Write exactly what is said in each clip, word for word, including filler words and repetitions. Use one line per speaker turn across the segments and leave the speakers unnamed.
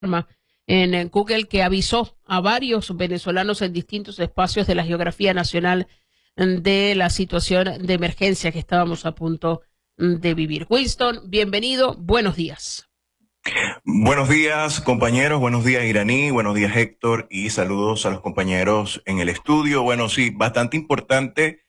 en Google que avisó a varios venezolanos en distintos espacios de la geografía nacional de la situación de emergencia que estábamos a punto de vivir. Winston, bienvenido, buenos días.
Buenos días, compañeros, buenos días, Iraní, buenos días, Héctor, y saludos a los compañeros en el estudio. Bueno, sí, bastante importante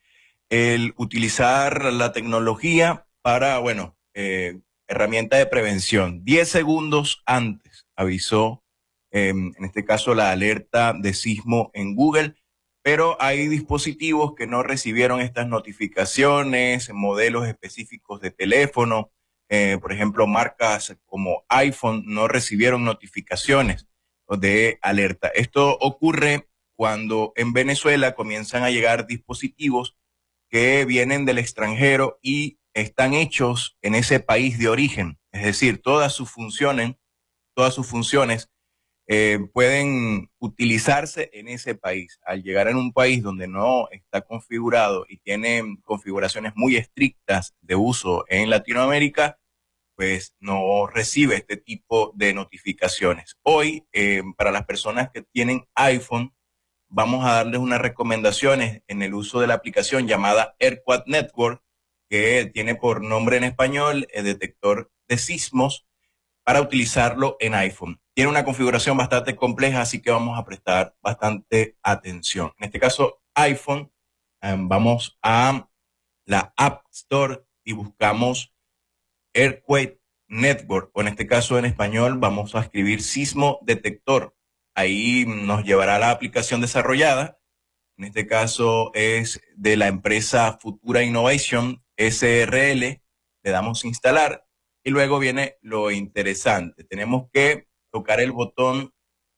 el utilizar la tecnología para, bueno, eh, herramienta de prevención. Diez segundos antes avisó, eh, en este caso, la alerta de sismo en Google, pero hay dispositivos que no recibieron estas notificaciones, modelos específicos de teléfono. Eh, por ejemplo, marcas como iPhone no recibieron notificaciones de alerta. Esto ocurre cuando en Venezuela comienzan a llegar dispositivos que vienen del extranjero y están hechos en ese país de origen. Es decir, todas sus funciones, todas sus funciones eh, pueden utilizarse en ese país. Al llegar en un país donde no está configurado y tiene configuraciones muy estrictas de uso en Latinoamérica, pues no recibe este tipo de notificaciones. Hoy, eh, para las personas que tienen iPhone, vamos a darles unas recomendaciones en el uso de la aplicación llamada Earthquake Network, que tiene por nombre en español el detector de sismos, para utilizarlo en iPhone. Tiene una configuración bastante compleja, así que vamos a prestar bastante atención. En este caso, iPhone, eh, vamos a la App Store y buscamos Earthquake Network, o en este caso en español vamos a escribir sismo detector. Ahí nos llevará a la aplicación desarrollada. En este caso es de la empresa Futura Innovation S R L. Le damos instalar y luego viene lo interesante. Tenemos que tocar el botón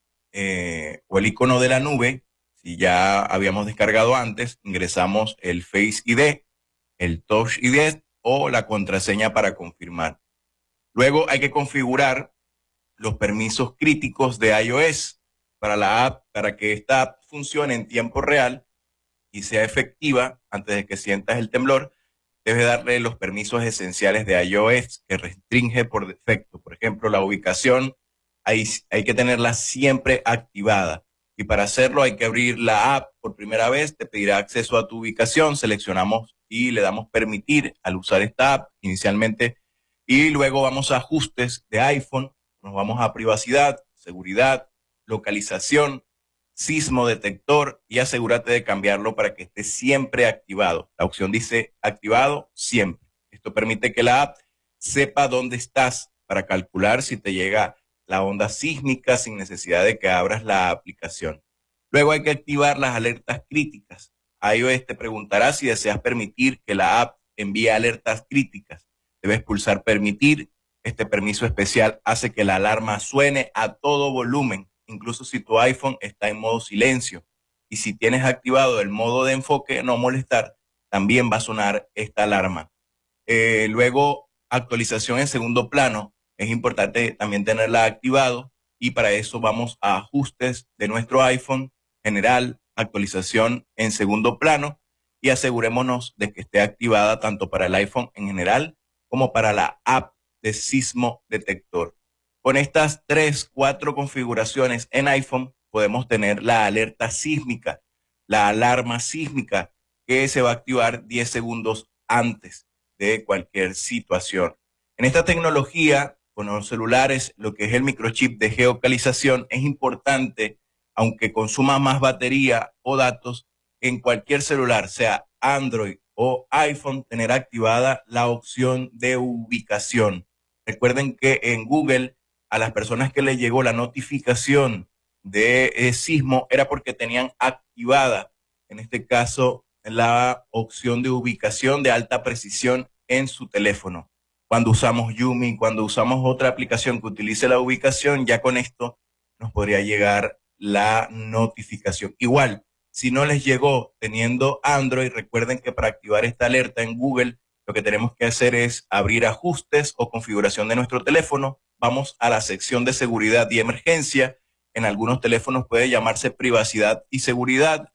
eh, o el icono de la nube. Si ya habíamos descargado antes, ingresamos el Face I D, el Touch I D o la contraseña para confirmar. Luego hay que configurar los permisos críticos de iOS para la app, para que esta app funcione en tiempo real y sea efectiva antes de que sientas el temblor. Debes darle los permisos esenciales de iOS que restringe por defecto. Por ejemplo, la ubicación hay, hay que tenerla siempre activada. Y para hacerlo hay que abrir la app por primera vez, te pedirá acceso a tu ubicación, seleccionamos y le damos permitir al usar esta app inicialmente y luego vamos a ajustes de iPhone, nos vamos a privacidad, seguridad, localización, sismo detector y asegúrate de cambiarlo para que esté siempre activado. La opción dice activado siempre. Esto permite que la app sepa dónde estás para calcular si te llega la onda sísmica sin necesidad de que abras la aplicación. Luego hay que activar las alertas críticas. iOS te preguntará si deseas permitir que la app envíe alertas críticas. Debes pulsar permitir. Este permiso especial hace que la alarma suene a todo volumen, incluso si tu iPhone está en modo silencio. Y si tienes activado el modo de enfoque no molestar, también va a sonar esta alarma. Eh, luego, actualización en segundo plano. Es importante también tenerla activado y para eso vamos a ajustes de nuestro iPhone, general, actualización en segundo plano y asegurémonos de que esté activada tanto para el iPhone en general como para la app de sismo detector. Con estas tres, cuatro configuraciones en iPhone podemos tener la alerta sísmica, la alarma sísmica que se va a activar diez segundos antes de cualquier situación. En esta tecnología, con los celulares, lo que es el microchip de geocalización es importante, aunque consuma más batería o datos, en cualquier celular, sea Android o iPhone, tener activada la opción de ubicación. Recuerden que en Google, a las personas que les llegó la notificación de eh, sismo, era porque tenían activada, en este caso, la opción de ubicación de alta precisión en su teléfono. Cuando usamos Yumi, cuando usamos otra aplicación que utilice la ubicación, ya con esto nos podría llegar la notificación. Igual, si no les llegó teniendo Android, recuerden que para activar esta alerta en Google, lo que tenemos que hacer es abrir ajustes o configuración de nuestro teléfono. Vamos a la sección de seguridad y emergencia. En algunos teléfonos puede llamarse privacidad y seguridad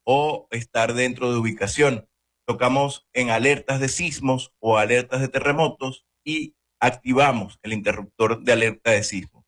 o estar dentro de ubicación. Tocamos en alertas de sismos o alertas de terremotos y activamos el interruptor de alerta de sismo.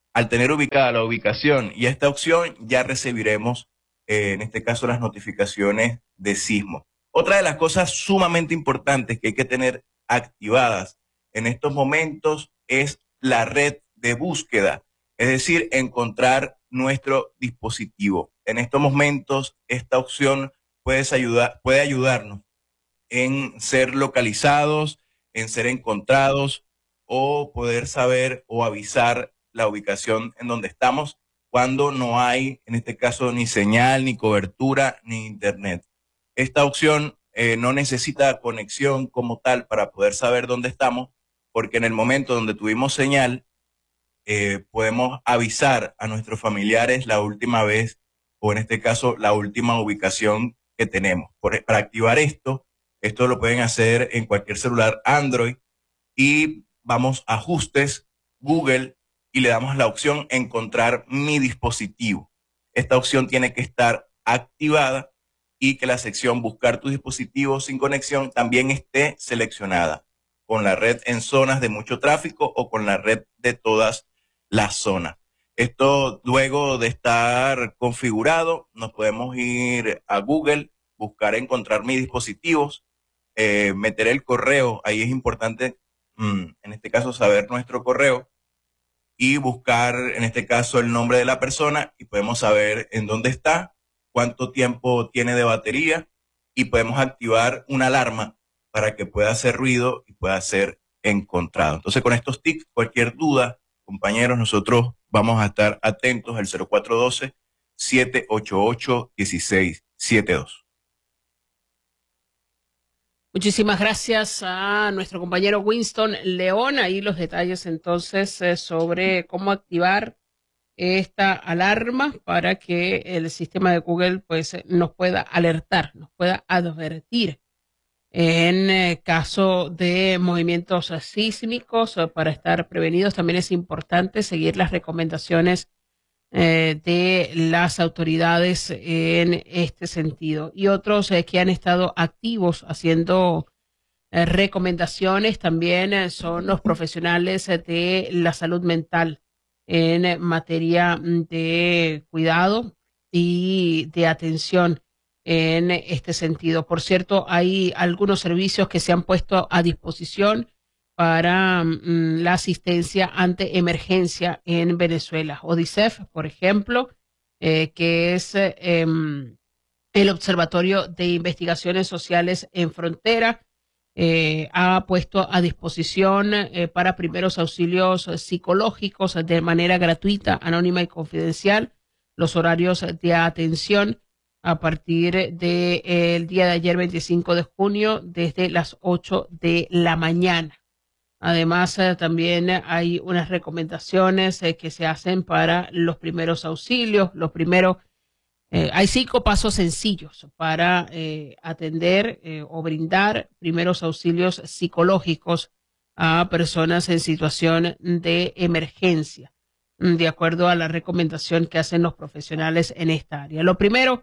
Al tener ubicada la ubicación y esta opción, ya recibiremos, eh, en este caso, las notificaciones de sismo. Otra de las cosas sumamente importantes que hay que tener activadas en estos momentos es la red de búsqueda, es decir, encontrar nuestro dispositivo. En estos momentos, esta opción puede, ayudar, puede ayudarnos en ser localizados, en ser encontrados o poder saber o avisar la ubicación en donde estamos cuando no hay, en este caso, ni señal, ni cobertura, ni internet. Esta opción eh, no necesita conexión como tal para poder saber dónde estamos, porque en el momento donde tuvimos señal, eh, podemos avisar a nuestros familiares la última vez, o en este caso, la última ubicación que tenemos. Por, para activar esto, esto lo pueden hacer en cualquier celular Android y vamos a ajustes, Google, y le damos la opción encontrar mi dispositivo. Esta opción tiene que estar activada y que la sección buscar tu dispositivo sin conexión también esté seleccionada con la red en zonas de mucho tráfico o con la red de todas las zonas. Esto luego de estar configurado, nos podemos ir a Google, buscar encontrar mis dispositivos, eh, meter el correo, ahí es importante mmm, en este caso saber nuestro correo y buscar en este caso el nombre de la persona y podemos saber en dónde está, cuánto tiempo tiene de batería y podemos activar una alarma para que pueda hacer ruido y pueda ser encontrado. Entonces con estos tips, cualquier duda, compañeros, nosotros vamos a estar atentos al cero cuatro uno dos, siete ocho ocho, uno seis siete dos.
Muchísimas gracias a nuestro compañero Winston León. Ahí los detalles entonces eh, sobre cómo activar esta alarma para que el sistema de Google pues nos pueda alertar, nos pueda advertir en eh, caso de movimientos sísmicos. eh, Para estar prevenidos también es importante seguir las recomendaciones eh, de las autoridades en este sentido. Y otros eh, que han estado activos haciendo eh, recomendaciones también eh, son los profesionales eh, de la salud mental en materia de cuidado y de atención en este sentido. Por cierto, hay algunos servicios que se han puesto a disposición para mm, la asistencia ante emergencia en Venezuela. ODICEF, por ejemplo, eh, que es eh, em, el Observatorio de Investigaciones Sociales en Frontera, eh, ha puesto a disposición eh, para primeros auxilios psicológicos de manera gratuita, anónima y confidencial los horarios de atención a partir del de, eh, el día de ayer, veinticinco de junio, desde las ocho de la mañana. Además, eh, también hay unas recomendaciones eh, que se hacen para los primeros auxilios. Los primeros, eh, hay cinco pasos sencillos para eh, atender eh, o brindar primeros auxilios psicológicos a personas en situación de emergencia, de acuerdo a la recomendación que hacen los profesionales en esta área. Lo primero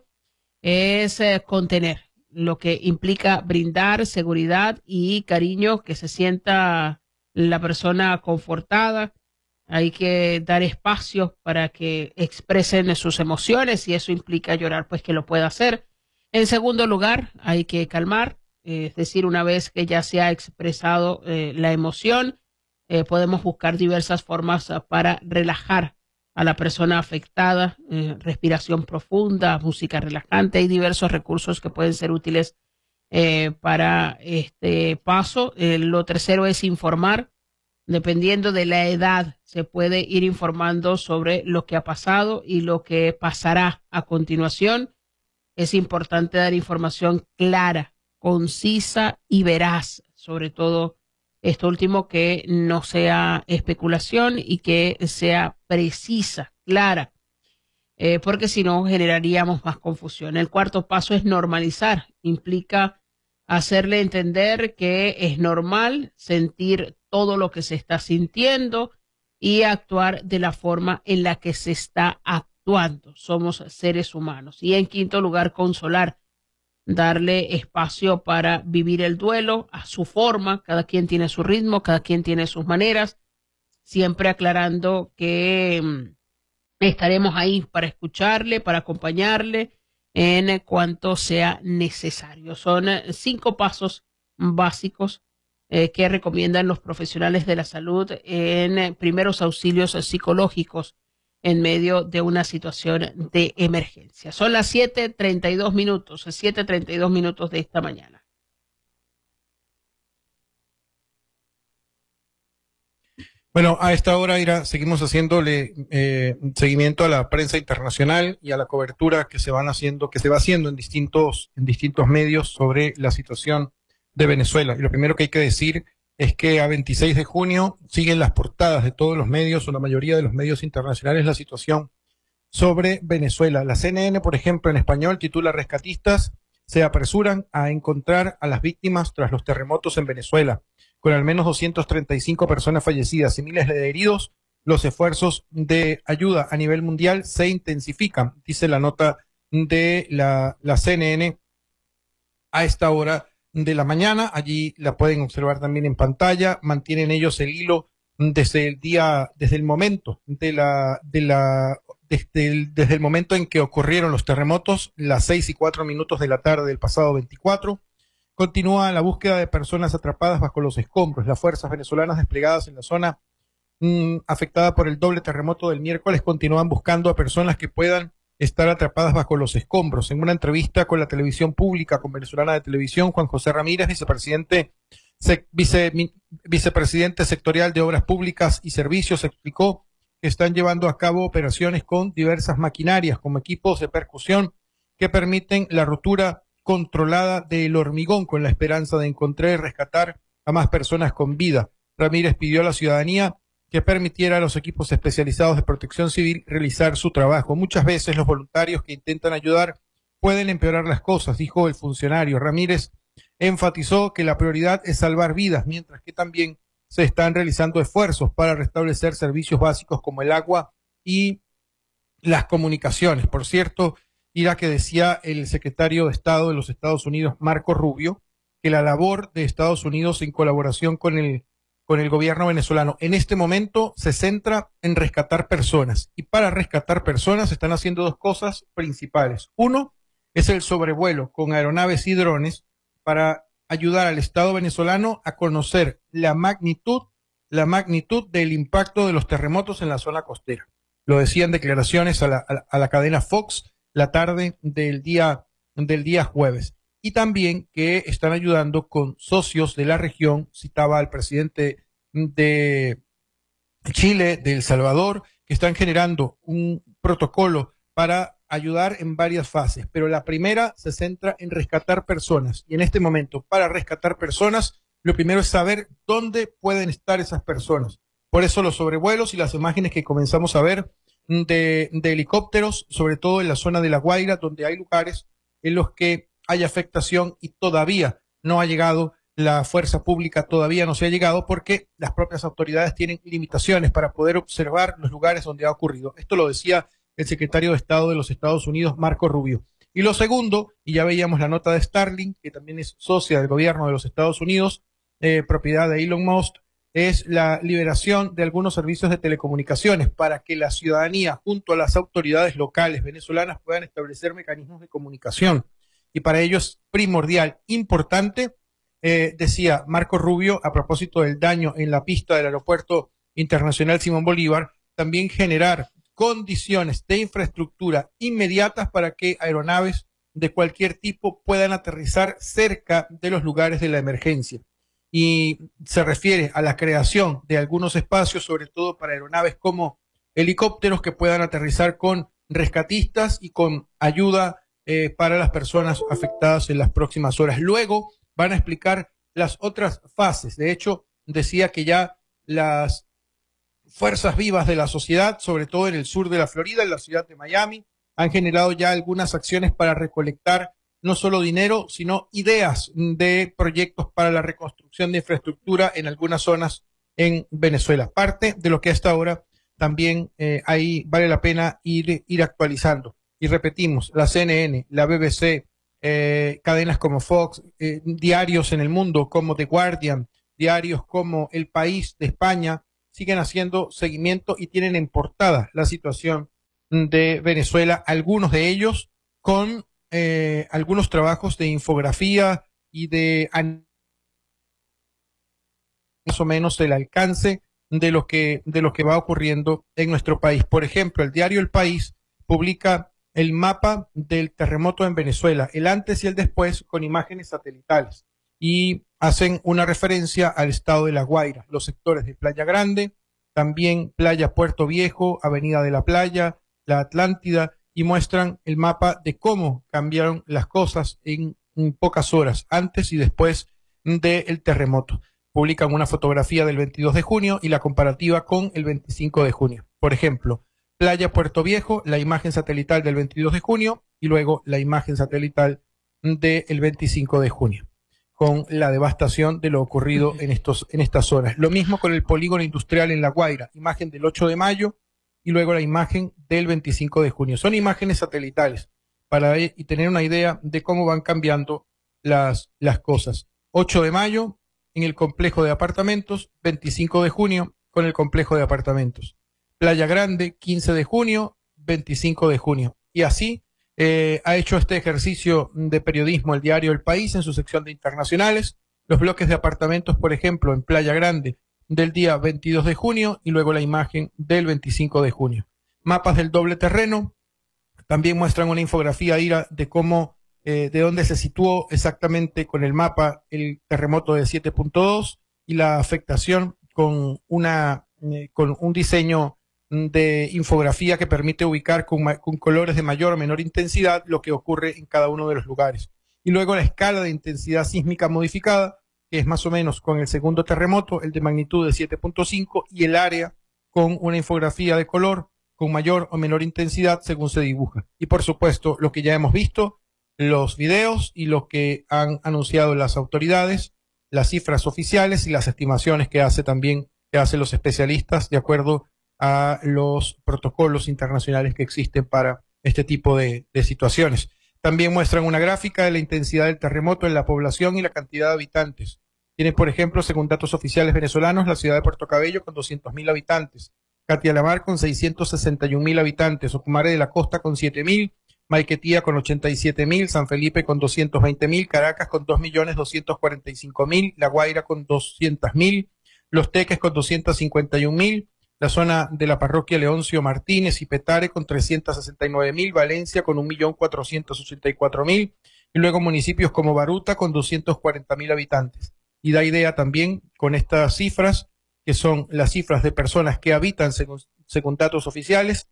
es eh, contener, lo que implica brindar seguridad y cariño, que se sienta la persona confortada. Hay que dar espacio para que expresen sus emociones, y eso implica llorar, pues que lo pueda hacer. En segundo lugar, hay que calmar, eh, es decir, una vez que ya se ha expresado eh, la emoción, eh, podemos buscar diversas formas uh, para relajar a la persona afectada, eh, respiración profunda, música relajante. Hay diversos recursos que pueden ser útiles eh, para este paso. Eh, lo tercero es informar. Dependiendo de la edad, se puede ir informando sobre lo que ha pasado y lo que pasará a continuación. Es importante dar información clara, concisa y veraz, sobre todo esto último, que no sea especulación y que sea precisa, clara, eh, porque si no generaríamos más confusión. El cuarto paso es normalizar. Implica hacerle entender que es normal sentir todo lo que se está sintiendo y actuar de la forma en la que se está actuando. Somos seres humanos. Y en quinto lugar, consolar. Darle espacio para vivir el duelo a su forma. Cada quien tiene su ritmo, cada quien tiene sus maneras. siempre aclarando que mm, estaremos ahí para escucharle, para acompañarle en cuanto sea necesario. Son eh, cinco pasos básicos eh, que recomiendan los profesionales de la salud en eh, primeros auxilios psicológicos en medio de una situación de emergencia. Son las siete treinta y dos minutos, siete treinta y dos minutos de esta mañana.
Bueno, a esta hora, Ira, seguimos haciéndole eh, seguimiento a la prensa internacional y a la cobertura que se van haciendo, que se va haciendo en distintos, en distintos medios sobre la situación de Venezuela. Y lo primero que hay que decir es que a veintiséis de junio siguen las portadas de todos los medios o la mayoría de los medios internacionales la situación sobre Venezuela. La C N N, por ejemplo, en español titula "Rescatistas se apresuran a encontrar a las víctimas tras los terremotos en Venezuela. Con al menos doscientas treinta y cinco personas fallecidas y miles de heridos, los esfuerzos de ayuda a nivel mundial se intensifican", dice la nota de la, la C N N a esta hora de la mañana. Allí la pueden observar también en pantalla. Mantienen ellos el hilo desde el día, desde el momento de la, de la, desde el, desde el momento en que ocurrieron los terremotos, las seis y cuatro minutos de la tarde del pasado veinticuatro. Continúa la búsqueda de personas atrapadas bajo los escombros. Las fuerzas venezolanas desplegadas en la zona mmm, afectada por el doble terremoto del miércoles continúan buscando a personas que puedan estar atrapadas bajo los escombros. En una entrevista con la televisión pública, con Venezolana de Televisión, Juan José Ramírez, vicepresidente, sec, vice, mi, vicepresidente sectorial de Obras Públicas y Servicios, explicó que están llevando a cabo operaciones con diversas maquinarias, como equipos de percusión que permiten la rotura controlada del hormigón, con la esperanza de encontrar y rescatar a más personas con vida. Ramírez pidió a la ciudadanía que permitiera a los equipos especializados de protección civil realizar su trabajo. Muchas veces los voluntarios que intentan ayudar pueden empeorar las cosas, dijo el funcionario. Ramírez enfatizó que la prioridad es salvar vidas, mientras que también se están realizando esfuerzos para restablecer servicios básicos como el agua y las comunicaciones. Por cierto, Ira, que decía el secretario de Estado de los Estados Unidos, Marco Rubio, que la labor de Estados Unidos en colaboración con el, con el gobierno venezolano en este momento se centra en rescatar personas. Y para rescatar personas están haciendo dos cosas principales. Uno es el sobrevuelo con aeronaves y drones para ayudar al Estado venezolano a conocer la magnitud, la magnitud del impacto de los terremotos en la zona costera. Lo decían declaraciones a la, a la, a la cadena Fox la tarde del día, del día jueves. Y también que están ayudando con socios de la región. Citaba al presidente de Chile, de El Salvador, que están generando un protocolo para ayudar en varias fases. Pero la primera se centra en rescatar personas. Y en este momento, para rescatar personas, lo primero es saber dónde pueden estar esas personas. Por eso los sobrevuelos y las imágenes que comenzamos a ver De, de helicópteros, sobre todo en la zona de La Guaira, donde hay lugares en los que hay afectación y todavía no ha llegado la fuerza pública, todavía no se ha llegado porque las propias autoridades tienen limitaciones para poder observar los lugares donde ha ocurrido. Esto lo decía el secretario de Estado de los Estados Unidos, Marco Rubio. Y lo segundo, y ya veíamos la nota de Starlink, que también es socia del gobierno de los Estados Unidos, eh, propiedad de Elon Musk, es la liberación de algunos servicios de telecomunicaciones para que la ciudadanía junto a las autoridades locales venezolanas puedan establecer mecanismos de comunicación. Y para ello es primordial, importante, eh, decía Marco Rubio, a propósito del daño en la pista del Aeropuerto Internacional Simón Bolívar, también generar condiciones de infraestructura inmediatas para que aeronaves de cualquier tipo puedan aterrizar cerca de los lugares de la emergencia. Y se refiere a la creación de algunos espacios, sobre todo para aeronaves como helicópteros que puedan aterrizar con rescatistas y con ayuda eh, para las personas afectadas en las próximas horas. Luego van a explicar las otras fases. De hecho, decía que ya las fuerzas vivas de la sociedad, sobre todo en el sur de la Florida, en la ciudad de Miami, han generado ya algunas acciones para recolectar no solo dinero, sino ideas de proyectos para la reconstrucción de infraestructura en algunas zonas en Venezuela. Parte de lo que hasta ahora también eh, ahí vale la pena ir, ir actualizando. Y repetimos, la C N N, la B B C, eh, cadenas como Fox, eh, diarios en el mundo como The Guardian, diarios como El País de España, siguen haciendo seguimiento y tienen en portada la situación de Venezuela, algunos de ellos con eh, algunos trabajos de infografía y de más o menos el alcance de lo que de lo que va ocurriendo en nuestro país. Por ejemplo, el diario El País publica el mapa del terremoto en Venezuela, el antes y el después, con imágenes satelitales, y hacen una referencia al estado de La Guaira, los sectores de Playa Grande, también Playa Puerto Viejo, Avenida de la Playa, la Atlántida, y muestran el mapa de cómo cambiaron las cosas en, en pocas horas, antes y después del terremoto. Publican una fotografía del veintidós de junio y la comparativa con el veinticinco de junio. Por ejemplo, Playa Puerto Viejo, la imagen satelital del veintidós de junio y luego la imagen satelital del veinticinco de junio, con la devastación de lo ocurrido en, estos, en estas horas. Lo mismo con el polígono industrial en La Guaira, imagen del ocho de mayo y luego la imagen del veinticinco de junio. Son imágenes satelitales para y tener una idea de cómo van cambiando las, las cosas. ocho de mayo en el complejo de apartamentos, veinticinco de junio con el complejo de apartamentos. Playa Grande, quince de junio, veinticinco de junio. Y así eh, ha hecho este ejercicio de periodismo el diario El País en su sección de internacionales. Los bloques de apartamentos, por ejemplo, en Playa Grande del día veintidós de junio y luego la imagen del veinticinco de junio. Mapas del doble terreno también muestran una infografía Ira de cómo, eh, de dónde se situó exactamente con el mapa el terremoto de siete punto dos y la afectación con una eh, con un diseño de infografía que permite ubicar con, con colores de mayor o menor intensidad lo que ocurre en cada uno de los lugares. Y luego la escala de intensidad sísmica modificada, que es más o menos con el segundo terremoto, el de magnitud de siete punto cinco, y el área con una infografía de color con mayor o menor intensidad según se dibuja. Y por supuesto, lo que ya hemos visto, los videos y lo que han anunciado las autoridades, las cifras oficiales y las estimaciones que hace también, que hacen los especialistas de acuerdo a los protocolos internacionales que existen para este tipo de, de situaciones. También muestran una gráfica de la intensidad del terremoto en la población y la cantidad de habitantes. Tienen, por ejemplo, según datos oficiales venezolanos, la ciudad de Puerto Cabello con doscientos mil habitantes, Catia la Mar con seiscientos sesenta y un mil habitantes, Ocumare de la Costa con siete mil, Maiquetía con ochenta y siete mil, San Felipe con doscientos veinte mil, Caracas con dos millones doscientos cuarenta y cinco mil, La Guaira con doscientos mil, Los Teques con doscientos cincuenta y un mil, la zona de la parroquia Leoncio Martínez y Petare con trescientos sesenta y nueve mil, Valencia con un millón cuatrocientos ochenta y cuatro mil, y luego municipios como Baruta con doscientos cuarenta mil habitantes. Y da idea también con estas cifras, que son las cifras de personas que habitan según, según datos oficiales,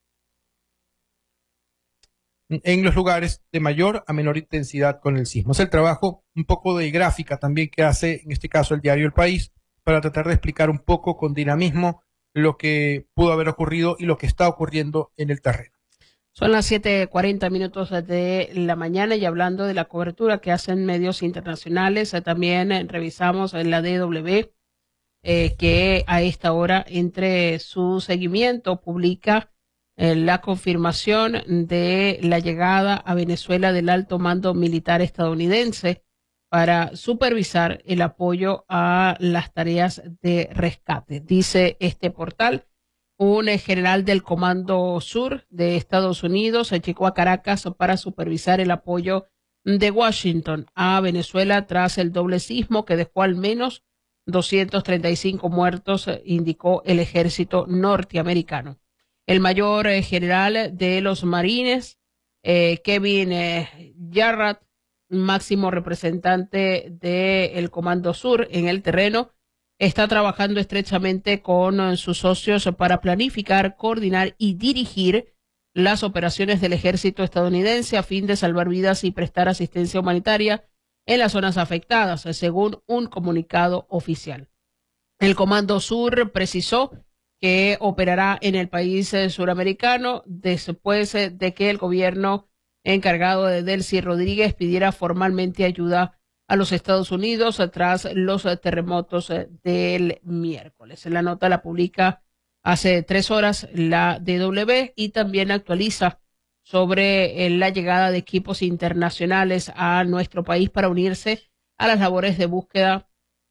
en los lugares de mayor a menor intensidad con el sismo. Es el trabajo un poco de gráfica también que hace, en este caso, el diario El País, para tratar de explicar un poco con dinamismo lo que pudo haber ocurrido y lo que está ocurriendo en el terreno.
Son las siete cuarenta minutos de la mañana y hablando de la cobertura que hacen medios internacionales, eh, también eh, revisamos en la D W eh, que a esta hora entre su seguimiento publica eh, la confirmación de la llegada a Venezuela del alto mando militar estadounidense para supervisar el apoyo a las tareas de rescate. Dice este portal, un general del Comando Sur de Estados Unidos se llegó a Caracas para supervisar el apoyo de Washington a Venezuela tras el doble sismo que dejó al menos doscientos treinta y cinco muertos, indicó el ejército norteamericano. El mayor eh, general de los marines, eh, Kevin eh, Jarrett, máximo representante del Comando Sur en el terreno, está trabajando estrechamente con sus socios para planificar, coordinar y dirigir las operaciones del ejército estadounidense a fin de salvar vidas y prestar asistencia humanitaria en las zonas afectadas, según un comunicado oficial. El Comando Sur precisó que operará en el país suramericano después de que el gobierno encargado de Delcy Rodríguez pidiera formalmente ayuda a los Estados Unidos tras los terremotos del miércoles. La nota la publica hace tres horas la D W y también actualiza sobre la llegada de equipos internacionales a nuestro país para unirse a las labores de búsqueda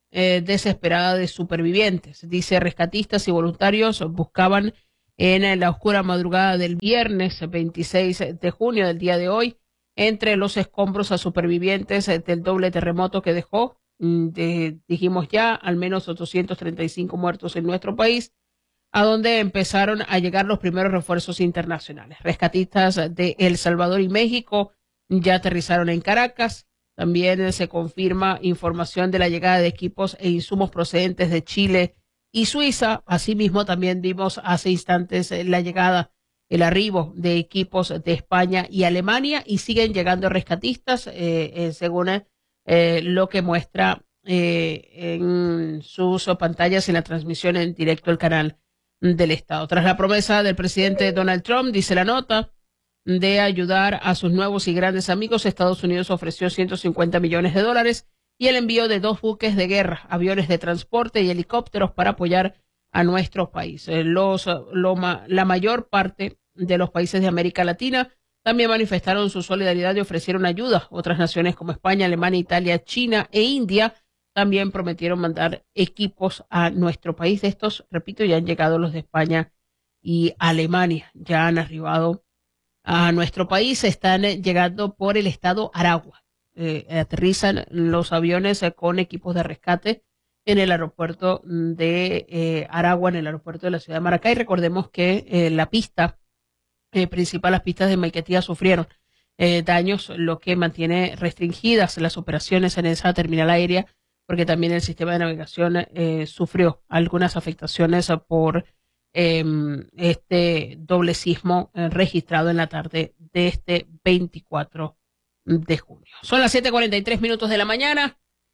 eh, desesperada de supervivientes. Dice, rescatistas y voluntarios buscaban en la oscura madrugada del viernes veintiséis de junio del día de hoy entre los escombros a supervivientes del doble terremoto que dejó, de, dijimos ya, al menos ochocientos treinta y cinco muertos en nuestro país, a donde empezaron a llegar los primeros refuerzos internacionales. Rescatistas de El Salvador y México ya aterrizaron en Caracas. También se confirma información de la llegada de equipos e insumos procedentes de Chile y Suiza. Asimismo, también vimos hace instantes la llegada, el arribo de equipos de España y Alemania, y siguen llegando rescatistas, eh, eh, según eh, lo que muestra eh, en sus pantallas en la transmisión en directo el canal del Estado. Tras la promesa del presidente Donald Trump, dice la nota, de ayudar a sus nuevos y grandes amigos, Estados Unidos ofreció ciento cincuenta millones de dólares y el envío de dos buques de guerra, aviones de transporte y helicópteros para apoyar a nuestro país. Los, lo, la mayor parte de los países de América Latina también manifestaron su solidaridad y ofrecieron ayuda. Otras naciones como España, Alemania, Italia, China e India también prometieron mandar equipos a nuestro país. De estos, repito, ya han llegado los de España y Alemania, ya han arribado a nuestro país, están llegando por el estado Aragua. Eh, aterrizan los aviones eh, con equipos de rescate en el aeropuerto de eh, Aragua, en el aeropuerto de la ciudad de Maracay. Recordemos que eh, la pista eh, principal, las pistas de Maiquetía sufrieron eh, daños, lo que mantiene restringidas las operaciones en esa terminal aérea, porque también el sistema de navegación eh, sufrió algunas afectaciones por eh, este doble sismo eh, registrado en la tarde de este veinticuatro de junio. Son las siete cuarenta y tres minutos de la mañana.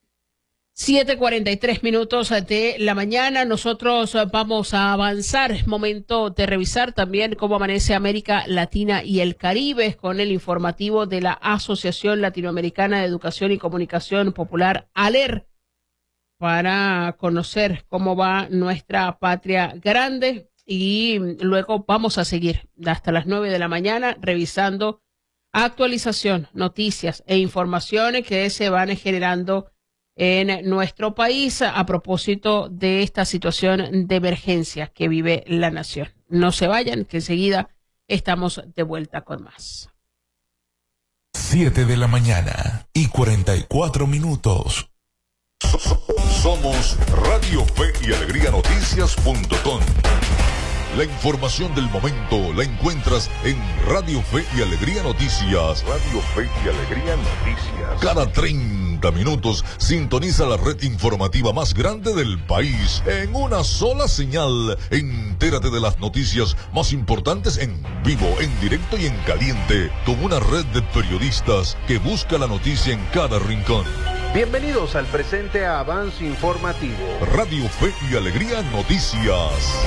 siete cuarenta y tres minutos de la mañana. Nosotros vamos a avanzar. Es momento de revisar también cómo amanece América Latina y el Caribe con el informativo de la Asociación Latinoamericana de Educación y Comunicación Popular, ALER, para conocer cómo va nuestra patria grande, y luego vamos a seguir hasta las nueve de la mañana revisando actualización, noticias e informaciones que se van generando en nuestro país a propósito de esta situación de emergencia que vive la nación. No se vayan, que enseguida estamos de vuelta con más.
Siete de la mañana y cuarenta y cuatro minutos.
Somos Radio Fe y Alegría Noticias punto com. La información del momento la encuentras en Radio Fe y Alegría Noticias. Radio Fe y Alegría Noticias. Cada treinta minutos sintoniza la red informativa más grande del país en una sola señal. Entérate de las noticias más importantes en vivo, en directo y en caliente, con una red de periodistas que busca la noticia en cada rincón.
Bienvenidos al presente avance informativo.
Radio Fe y Alegría Noticias.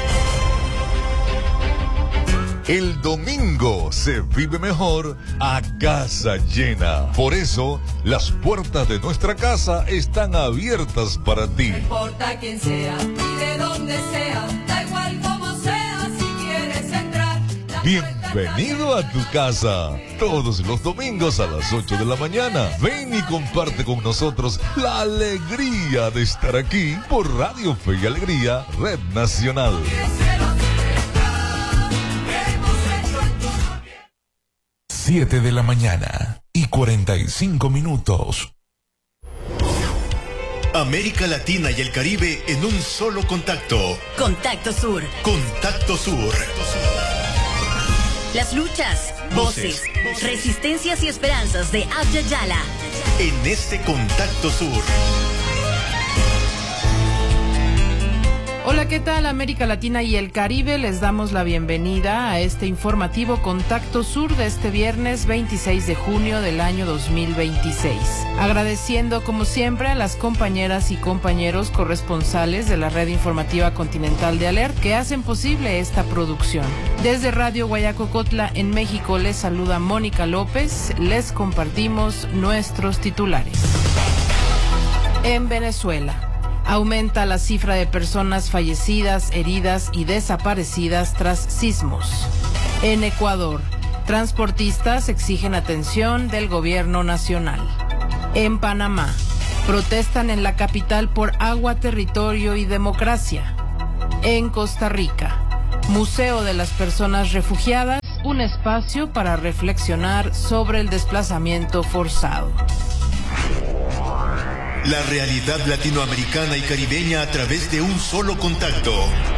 El domingo se vive mejor a casa llena. Por eso, las puertas de nuestra casa están abiertas para ti.
No importa quién sea y de dónde sea, da igual como sea, si quieres entrar.
Bienvenido a tu casa. Todos los domingos a las ocho de la mañana. Ven y comparte con nosotros la alegría de estar aquí por Radio Fe y Alegría, Red Nacional.
Siete de la mañana y cuarenta y cinco minutos.
América Latina y el Caribe en un solo contacto.
Contacto Sur.
Contacto Sur.
Las luchas, voces, voces, resistencias y esperanzas de Abya Yala.
En este Contacto Sur.
Hola, ¿qué tal América Latina y el Caribe? Les damos la bienvenida a este informativo Contacto Sur de este viernes veintiséis de junio del año dos mil veintiséis. Agradeciendo como siempre a las compañeras y compañeros corresponsales de la Red Informativa Continental de ALER que hacen posible esta producción. Desde Radio Guayacocotla en México les saluda Mónica López. Les compartimos nuestros titulares. En Venezuela, aumenta la cifra de personas fallecidas, heridas y desaparecidas tras sismos. En Ecuador, transportistas exigen atención del gobierno nacional. En Panamá, Protestan en la capital por agua, territorio y democracia. En Costa Rica, Museo de las Personas Refugiadas, un espacio para reflexionar sobre el desplazamiento forzado.
La realidad latinoamericana y caribeña a través de un solo contacto.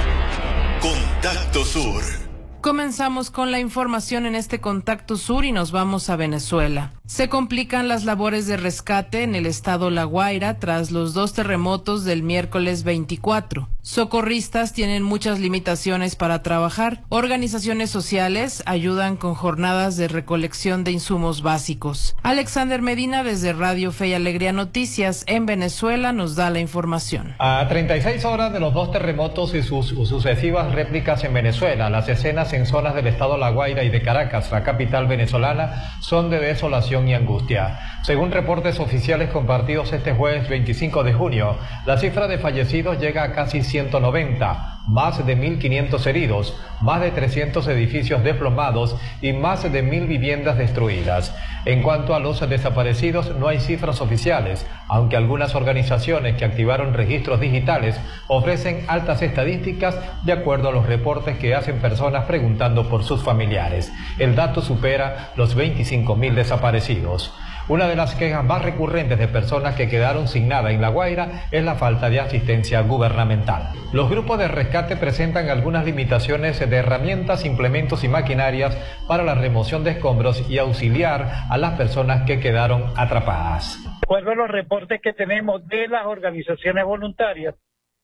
Contacto Sur.
Comenzamos con la información en este Contacto Sur y nos vamos a Venezuela. Se complican las labores de rescate en el estado La Guaira tras los dos terremotos del miércoles veinticuatro. Socorristas tienen muchas limitaciones para trabajar. Organizaciones sociales ayudan con jornadas de recolección de insumos básicos. Alexander Medina desde Radio Fe y Alegría Noticias en Venezuela nos da la información.
A treinta y seis horas de los dos terremotos y sus sucesivas réplicas en Venezuela, las escenas en zonas del estado La Guaira y de Caracas, la capital venezolana, son de desolación y angustia. Según reportes oficiales compartidos este jueves veinticinco de junio, la cifra de fallecidos llega a casi ciento noventa, más de mil quinientos heridos, más de trescientos edificios desplomados y más de mil viviendas destruidas. En cuanto a los desaparecidos, no hay cifras oficiales, aunque algunas organizaciones que activaron registros digitales ofrecen altas estadísticas de acuerdo a los reportes que hacen personas preguntando por sus familiares. El dato supera los veinticinco mil desaparecidos. Una de las quejas más recurrentes de personas que quedaron sin nada en La Guaira es la falta de asistencia gubernamental. Los grupos de rescate presentan algunas limitaciones de herramientas, implementos y maquinarias para la remoción de escombros y auxiliar a las personas que quedaron atrapadas.
De acuerdo a los reportes que tenemos de las organizaciones voluntarias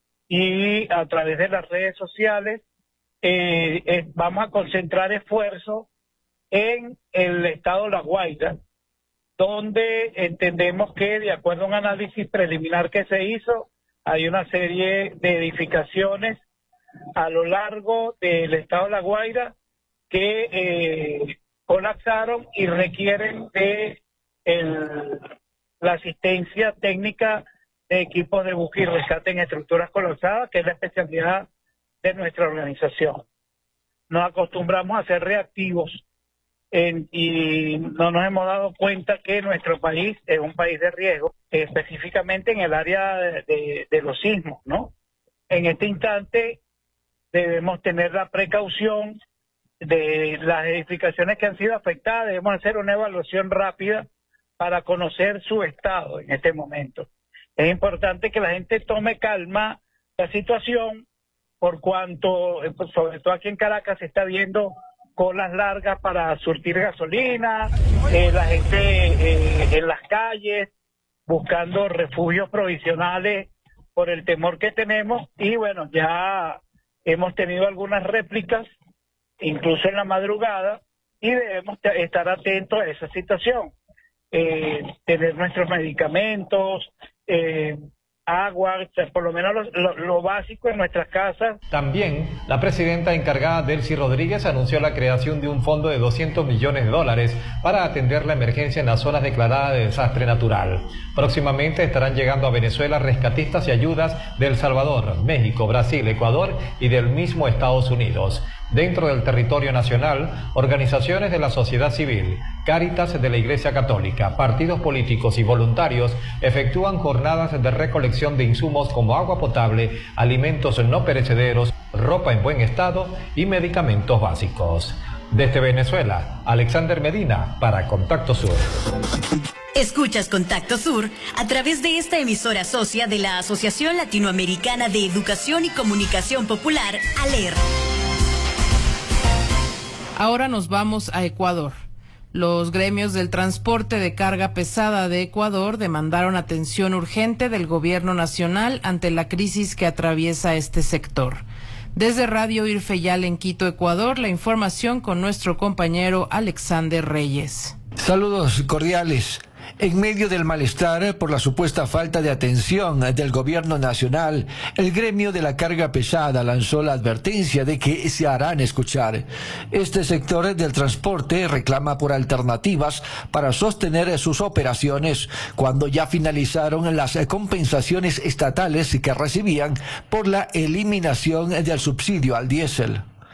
y a través de las redes sociales, eh, eh, vamos a concentrar esfuerzos en el estado La Guaira, donde entendemos que, de acuerdo a un análisis preliminar que se hizo, hay una serie de edificaciones a lo largo del estado de La Guaira que eh, colapsaron y requieren de el, la asistencia técnica de equipos de búsqueda y rescate en estructuras colapsadas, que es la especialidad de nuestra organización. Nos acostumbramos a ser reactivos En, y no nos hemos dado cuenta que nuestro país es un país de riesgo, específicamente en el área de, de, de los sismos, ¿no? En este instante debemos tener la precaución de las edificaciones que han sido afectadas, debemos hacer una evaluación rápida para conocer su estado en este momento. Es importante que la gente tome calma la situación, por cuanto, sobre todo aquí en Caracas, se está viendo colas largas para surtir gasolina, eh, la gente eh, en las calles buscando refugios provisionales por el temor que tenemos, y bueno, ya hemos tenido algunas réplicas, incluso en la madrugada, y debemos estar atentos a esa situación, eh, tener nuestros medicamentos, eh, agua, por lo menos lo, lo, lo básico en nuestras casas.
También la presidenta encargada Delcy Rodríguez anunció la creación de un fondo de doscientos millones de dólares para atender la emergencia en las zonas declaradas de desastre natural. Próximamente estarán llegando a Venezuela rescatistas y ayudas de El Salvador, México, Brasil, Ecuador y del mismo Estados Unidos. Dentro del territorio nacional, organizaciones de la sociedad civil, Cáritas de la Iglesia Católica, partidos políticos y voluntarios efectúan jornadas de recolección de insumos como agua potable, alimentos no perecederos, ropa en buen estado y medicamentos básicos. Desde Venezuela, Alexander Medina para Contacto Sur.
Escuchas Contacto Sur a través de esta emisora socia de la Asociación Latinoamericana de Educación y Comunicación Popular, ALER.
Ahora nos vamos a Ecuador. Los gremios del transporte de carga pesada de Ecuador demandaron atención urgente del gobierno nacional ante la crisis que atraviesa este sector. Desde Radio Irfeyal en Quito, Ecuador, la información con nuestro compañero Alexander Reyes.
Saludos cordiales. En medio del malestar por la supuesta falta de atención del gobierno nacional, el gremio de la carga pesada lanzó la advertencia de que se harán escuchar. Este sector del transporte reclama por alternativas para sostener sus operaciones cuando ya finalizaron las compensaciones estatales que recibían por la eliminación del subsidio al diésel.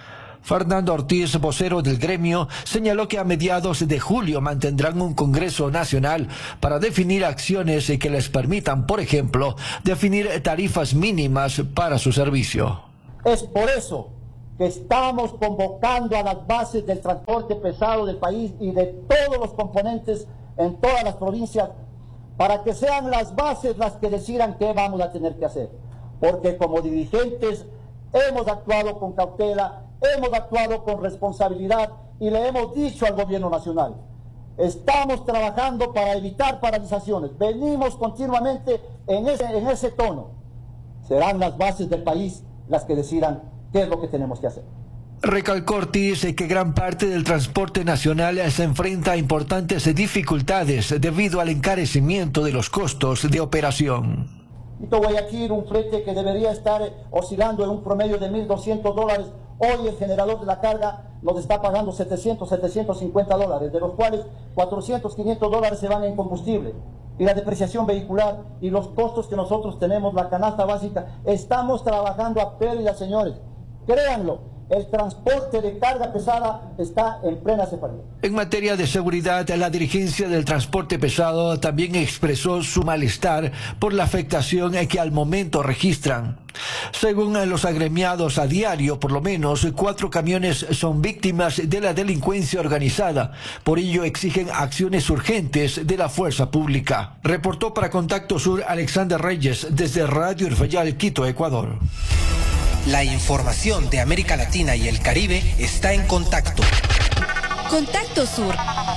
Fernando Ortiz, vocero del gremio, señaló que a mediados de julio mantendrán un Congreso Nacional para definir acciones que les permitan, por ejemplo, definir tarifas mínimas para su servicio.
Es por eso que estamos convocando a las bases del transporte pesado del país y de todos los componentes en todas las provincias para que sean las bases las que decidan qué vamos a tener que hacer. Porque como dirigentes hemos actuado con cautela, hemos actuado con responsabilidad y le hemos dicho al gobierno nacional, estamos trabajando para evitar paralizaciones, venimos continuamente en ese, en ese tono. Serán las bases del país las que decidan qué es lo que tenemos que hacer.
Recalcó Ortiz que gran parte del transporte nacional se enfrenta a importantes dificultades debido al encarecimiento de los costos de operación.
Guayaquil, un flete que debería estar oscilando en un promedio de mil doscientos dólares, hoy el generador de la carga nos está pagando setecientos, setecientos cincuenta dólares, de los cuales cuatrocientos, quinientos dólares se van en combustible. Y la depreciación vehicular y los costos que nosotros tenemos, la canasta básica, estamos trabajando a pérdida, señores. Créanlo. El transporte de carga pesada está en plena separación.
En materia de seguridad, la dirigencia del transporte pesado también expresó su malestar por la afectación que al momento registran. Según los agremiados, a diario, por lo menos cuatro camiones son víctimas de la delincuencia organizada. Por ello exigen acciones urgentes de la fuerza pública. Reportó para Contacto Sur Alexander Reyes desde Radio Urfeyal, Quito, Ecuador.
La información de América Latina y el Caribe está en Contacto.
Contacto Sur.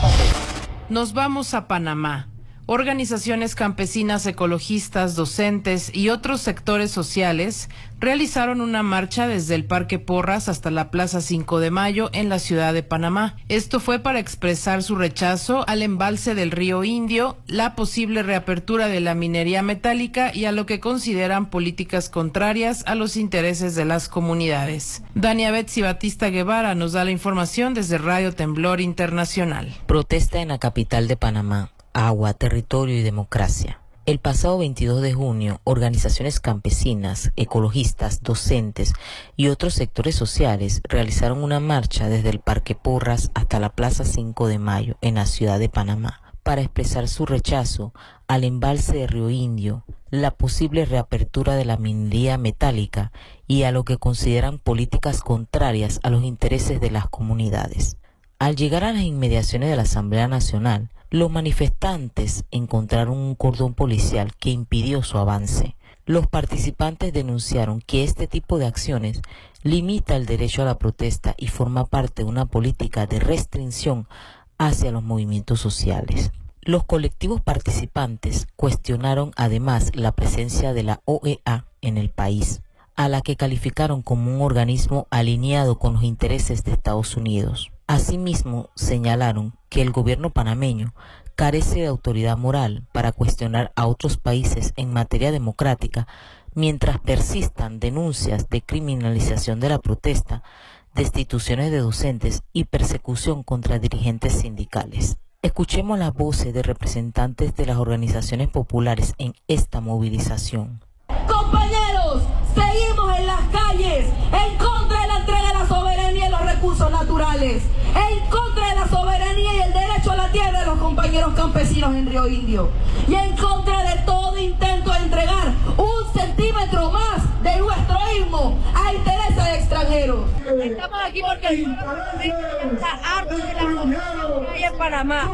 Nos vamos a Panamá. Organizaciones campesinas, ecologistas, docentes y otros sectores sociales realizaron una marcha desde el Parque Porras hasta la Plaza cinco de Mayo en la ciudad de Panamá. Esto fue para expresar su rechazo al embalse del río Indio, la posible reapertura de la minería metálica y a lo que consideran políticas contrarias a los intereses de las comunidades. Dania Betsy Batista Guevara nos da la información desde Radio Temblor Internacional.
Protesta en la capital de Panamá. Agua, territorio y democracia. El pasado veintidós de junio, organizaciones campesinas, ecologistas, docentes y otros sectores sociales realizaron una marcha desde el Parque Porras hasta la Plaza cinco de Mayo en la ciudad de Panamá para expresar su rechazo al embalse de Río Indio, la posible reapertura de la minería metálica y a lo que consideran políticas contrarias a los intereses de las comunidades. Al llegar a las inmediaciones de la Asamblea Nacional, los manifestantes encontraron un cordón policial que impidió su avance. Los participantes denunciaron que este tipo de acciones limita el derecho a la protesta y forma parte de una política de restricción hacia los movimientos sociales. Los colectivos participantes cuestionaron además la presencia de la O E A en el país, a la que calificaron como un organismo alineado con los intereses de Estados Unidos. Asimismo, señalaron que el gobierno panameño carece de autoridad moral para cuestionar a otros países en materia democrática, mientras persistan denuncias de criminalización de la protesta, destituciones de docentes y persecución contra dirigentes sindicales. Escuchemos las voces de representantes de las organizaciones populares en esta movilización.
Compañeros, seguimos en las calles en contra de la entrega de la soberanía y los recursos naturales, en contra de la soberanía y el derecho a la tierra de los compañeros campesinos en Río Indio, y en contra de todo intento de entregar un centímetro más de nuestro istmo a intereses de extranjeros.
Estamos aquí porque está harto de la corrupción que hay en Panamá.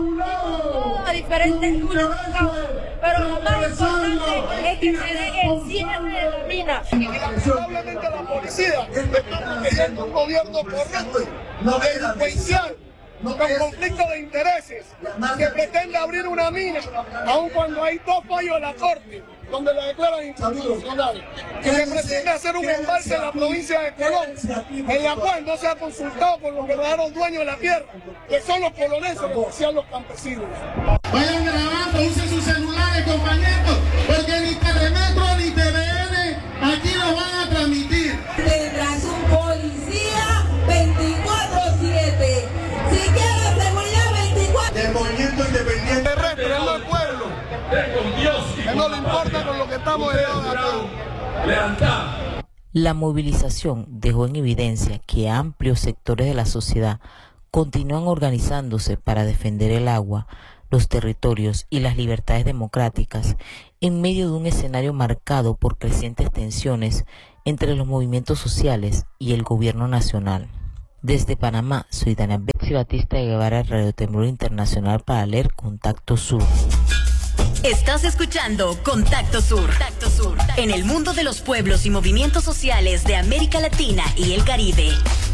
A diferentes luchas, pero lo más importante es que se dé el cierre de la mina.
Lamentablemente la policía está pidiendo un gobierno correcto, delincuencial, con conflicto de intereses, que pretende abrir una mina, aun cuando hay dos fallos de la Corte, donde la declaran inconstitucional, que se pretende hacer un embalse en la provincia de Colón, en la cual no se ha consultado con los verdaderos dueños de la tierra, que son los coloneses, en especial los campesinos.
Vayan grabando, usen sus celulares, compañeros, porque ni Telemetro ni T V N aquí lo van a transmitir.
Tendrás un policía veinticuatro siete. Si quieres seguridad veinticuatro.
Del movimiento independiente respetando al pueblo. Que no le importa con lo que estamos de acá.
La movilización dejó en evidencia que amplios sectores de la sociedad continúan organizándose para defender el agua, los territorios y las libertades democráticas en medio de un escenario marcado por crecientes tensiones entre los movimientos sociales y el gobierno nacional. Desde Panamá, soy Dana Betsy Batista de Guevara, Radio Temblor Internacional para leer Contacto Sur.
Estás escuchando Contacto Sur. Contacto Sur, en el mundo de los pueblos y movimientos sociales de América Latina y el Caribe.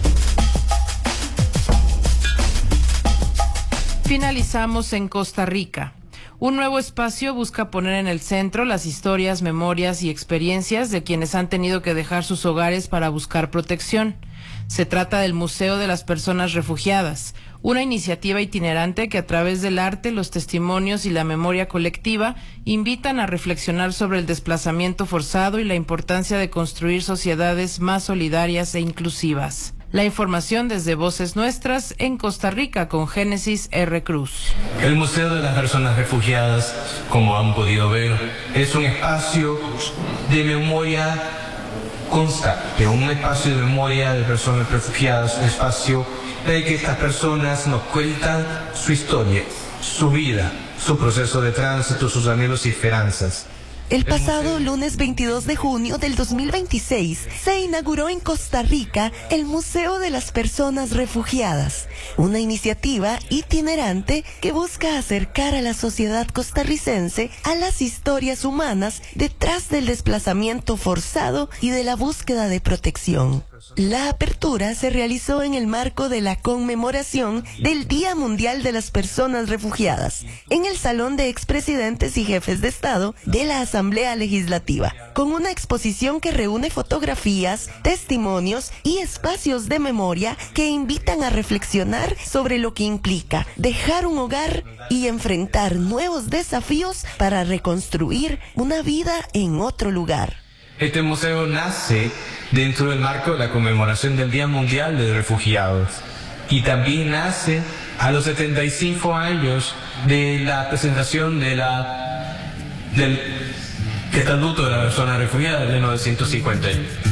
Finalizamos en Costa Rica. Un nuevo espacio busca poner en el centro las historias, memorias y experiencias de quienes han tenido que dejar sus hogares para buscar protección. Se trata del Museo de las Personas Refugiadas, una iniciativa itinerante que a través del arte, los testimonios y la memoria colectiva invitan a reflexionar sobre el desplazamiento forzado y la importancia de construir sociedades más solidarias e inclusivas. La información desde Voces Nuestras en Costa Rica con Génesis R. Cruz.
El Museo de las Personas Refugiadas, como han podido ver, es un espacio de memoria constante, un espacio de memoria de personas refugiadas, un espacio de que estas personas nos cuentan su historia, su vida, su proceso de tránsito, sus anhelos y esperanzas.
El pasado lunes veintidós de junio del dos mil veintiséis se inauguró en Costa Rica el Museo de las Personas Refugiadas, una iniciativa itinerante que busca acercar a la sociedad costarricense a las historias humanas detrás del desplazamiento forzado y de la búsqueda de protección. La apertura se realizó en el marco de la conmemoración del Día Mundial de las Personas Refugiadas, en el Salón de Expresidentes y Jefes de Estado de la Asamblea Legislativa, con una exposición que reúne fotografías, testimonios y espacios de memoria que invitan a reflexionar sobre lo que implica dejar un hogar y enfrentar nuevos desafíos para reconstruir una vida en otro lugar.
Este museo nace dentro del marco de la conmemoración del Día Mundial de Refugiados y también nace a los setenta y cinco años de la presentación de la, del Estatuto de la Persona Refugiada de mil novecientos cincuenta.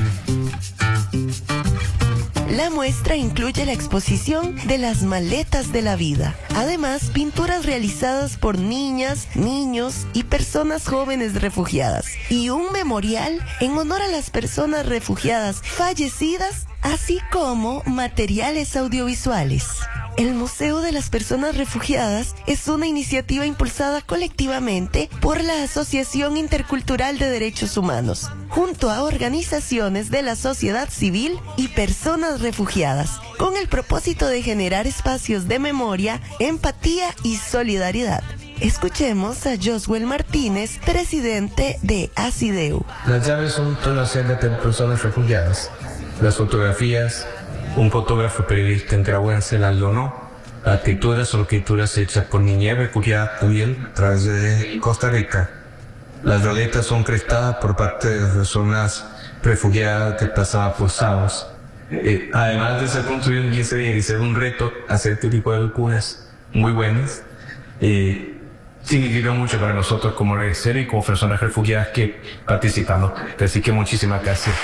La muestra incluye la exposición de las maletas de la vida. Además, pinturas realizadas por niñas, niños y personas jóvenes refugiadas. Y un memorial en honor a las personas refugiadas fallecidas, así como materiales audiovisuales. El Museo de las Personas Refugiadas es una iniciativa impulsada colectivamente por la Asociación Intercultural de Derechos Humanos, junto a organizaciones de la sociedad civil y personas refugiadas, con el propósito de generar espacios de memoria, empatía y solidaridad. Escuchemos a Joswell Martínez, presidente de ASIDEU.
Las llaves son toda la serie de personas refugiadas. Las fotografías, un fotógrafo periodista en Trahuense, Aldo No. Las escrituras son escrituras hechas por niñez refugiada también a través de Costa Rica. Las roletas son prestadas por parte de las personas refugiadas desplazadas forzados. Eh, además de ser construido en quince días y ser un reto hacer este tipo de locuras muy buenas, eh, significa mucho para nosotros como redes y como personas refugiadas que participamos. Así que muchísimas gracias.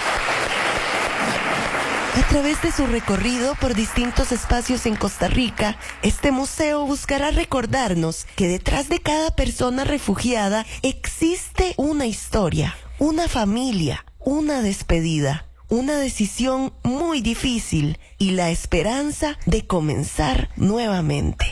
A través de su recorrido por distintos espacios en Costa Rica, este museo buscará recordarnos que detrás de cada persona refugiada existe una historia, una familia, una despedida, una decisión muy difícil y la esperanza de comenzar nuevamente.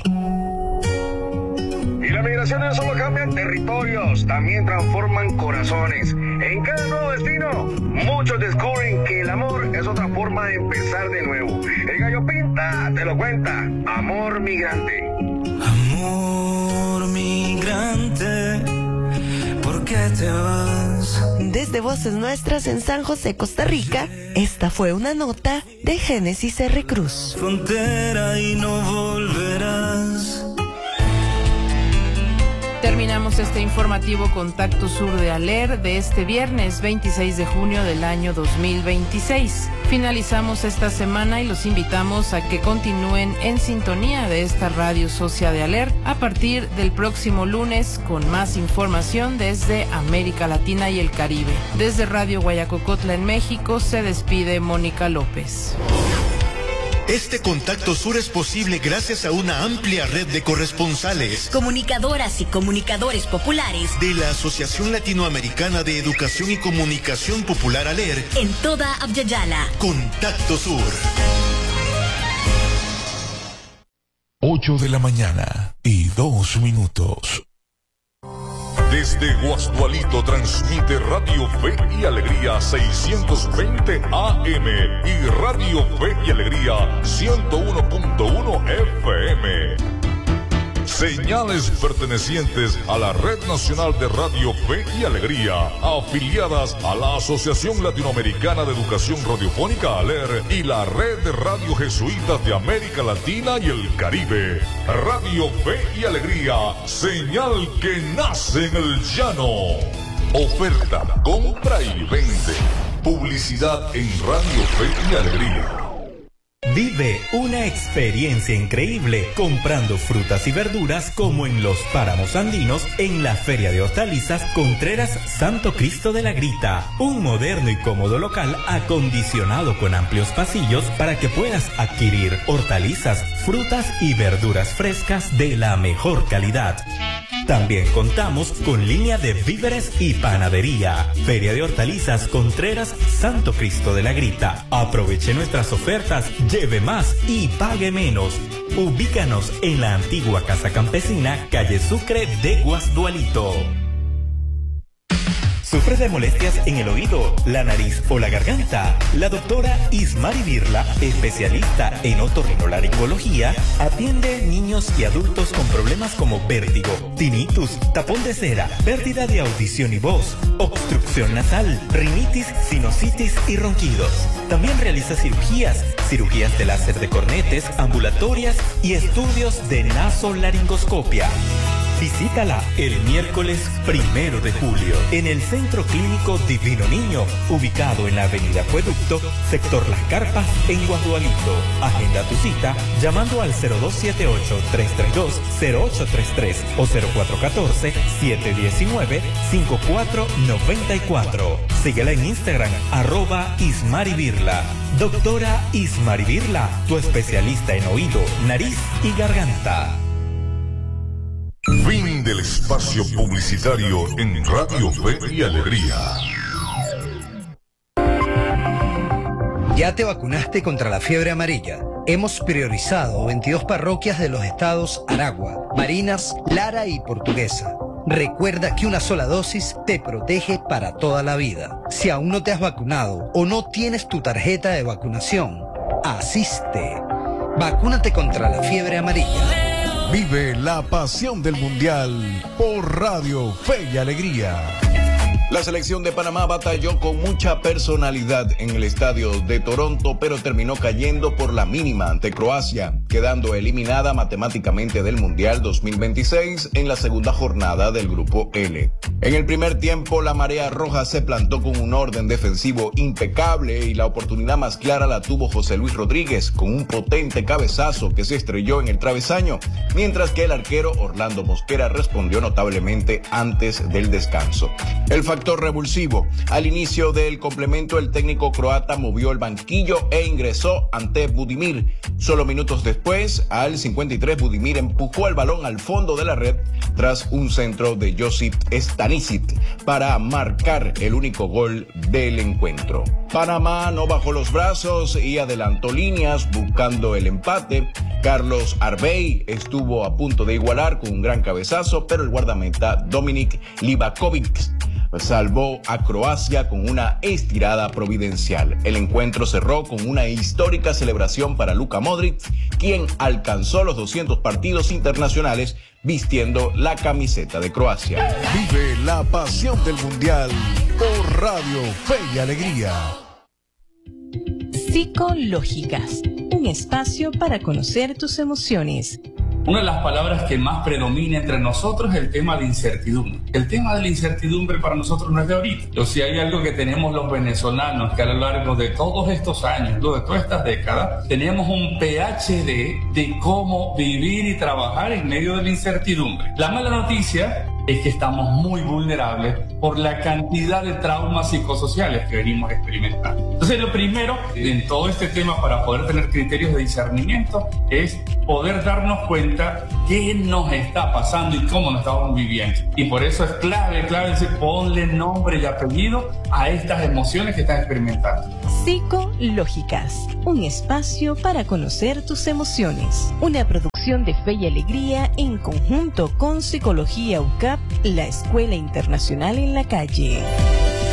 Y las migraciones no solo cambian territorios, también transforman corazones. En cada nuevo destino, muchos descubren que el amor es otra forma de empezar de nuevo. El Gallo Pinta te lo cuenta. Amor migrante.
Amor migrante, ¿por qué te vas?
Desde Voces Nuestras en San José, Costa Rica, esta fue una nota de Génesis R. Cruz.
Frontera y no volverás.
Terminamos este informativo Contacto Sur de Aler de este viernes veintiséis de junio del año dos mil veintiséis. Finalizamos esta semana y los invitamos a que continúen en sintonía de esta radio socia de Aler a partir del próximo lunes con más información desde América Latina y el Caribe. Desde Radio Guayacocotla en México se despide Mónica López.
Este Contacto Sur es posible gracias a una amplia red de corresponsales,
comunicadoras y comunicadores populares
de la Asociación Latinoamericana de Educación y Comunicación Popular ALER
en toda Abya-Yala.
Contacto Sur.
ocho de la mañana y dos minutos.
Desde Guasdualito transmite Radio Fe y Alegría seiscientos veinte A M y Radio Fe y Alegría ciento uno punto uno F M. Señales pertenecientes a la Red Nacional de Radio Fe y Alegría, afiliadas a la Asociación Latinoamericana de Educación Radiofónica ALER y la Red de Radio Jesuitas de América Latina y el Caribe. Radio Fe y Alegría, señal que nace en el llano. Oferta, compra y vende. Publicidad en Radio Fe y Alegría.
Vive una experiencia increíble comprando frutas y verduras como en los páramos andinos en la Feria de Hortalizas Contreras Santo Cristo de la Grita. Un moderno y cómodo local acondicionado con amplios pasillos para que puedas adquirir hortalizas, frutas y verduras frescas de la mejor calidad. También contamos con línea de víveres y panadería. Feria de Hortalizas Contreras Santo Cristo de la Grita. Aproveche nuestras ofertas, lleve más y pague menos. Ubícanos en la antigua Casa Campesina, calle Sucre de Guasdualito. ¿Sufres de molestias en el oído, la nariz o la garganta? La doctora Ismari Birla, especialista en otorrinolaringología, atiende niños y adultos con problemas como vértigo, tinnitus, tapón de cera, pérdida de audición y voz, obstrucción nasal, rinitis, sinusitis y ronquidos. También realiza cirugías, cirugías de láser de cornetes, ambulatorias y estudios de nasolaringoscopia. Visítala el miércoles primero de julio en el Centro Clínico Divino Niño, ubicado en la Avenida Acueducto, sector Las Carpas, en Guasdualito. Agenda tu cita llamando al cero dos siete ocho, tres tres dos, cero ocho tres tres o cero cuatro uno cuatro, siete uno nueve, cinco cuatro nueve cuatro. Síguela en Instagram, arroba Ismari Birla. Doctora Ismari Birla, tu especialista en oído, nariz y garganta.
Fin del espacio publicitario en Radio Fe y Alegría.
¿Ya te vacunaste contra la fiebre amarilla? Hemos priorizado veintidós parroquias de los estados Aragua, Barinas, Lara y Portuguesa. Recuerda que una sola dosis te protege para toda la vida. Si aún no te has vacunado o no tienes tu tarjeta de vacunación, asiste. Vacúnate contra la fiebre amarilla.
Vive la pasión del Mundial por Radio Fe y Alegría.
La selección de Panamá batalló con mucha personalidad en el estadio de Toronto, pero terminó cayendo por la mínima ante Croacia, quedando eliminada matemáticamente del Mundial dos mil veintiséis en la segunda jornada del Grupo L. En el primer tiempo, la Marea Roja se plantó con un orden defensivo impecable y la oportunidad más clara la tuvo José Luis Rodríguez con un potente cabezazo que se estrelló en el travesaño, mientras que el arquero Orlando Mosquera respondió notablemente antes del descanso. El factor revulsivo. Al inicio del complemento, el técnico croata movió el banquillo e ingresó ante Budimir. Solo minutos después, al cincuenta y tres, Budimir empujó el balón al fondo de la red tras un centro de Josip Stanisic para marcar el único gol del encuentro. Panamá no bajó los brazos y adelantó líneas buscando el empate. Carlos Arbey estuvo a punto de igualar con un gran cabezazo, pero el guardameta Dominik Livakovic salvó a Croacia con una estirada providencial. El encuentro cerró con una histórica celebración para Luka Modric, quien alcanzó los doscientos partidos internacionales vistiendo la camiseta de Croacia.
Vive la pasión del Mundial por Radio Fe y Alegría.
Psicológicas, un espacio para conocer tus emociones.
Una de las palabras que más predomina entre nosotros es el tema de incertidumbre. El tema de la incertidumbre para nosotros no es de ahorita. O si hay algo que tenemos los venezolanos, que a lo largo de todos estos años, de todas estas décadas, tenemos un P H D de cómo vivir y trabajar en medio de la incertidumbre. La mala noticia es que estamos muy vulnerables por la cantidad de traumas psicosociales que venimos experimentando. Entonces, lo primero en todo este tema para poder tener criterios de discernimiento es poder darnos cuenta qué nos está pasando y cómo nos estamos viviendo. Y por eso es clave, clave decir, ponle nombre y apellido a estas emociones que estás experimentando.
Psicológicas, un espacio para conocer tus emociones. Una producción de Fe y Alegría en conjunto con Psicología U C A P, la Escuela Internacional en la Calle.